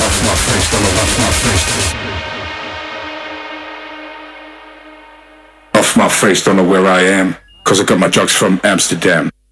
off my face, don't know off my face. Off my face, don't know where I am, 'cause I got my drugs from Amsterdam.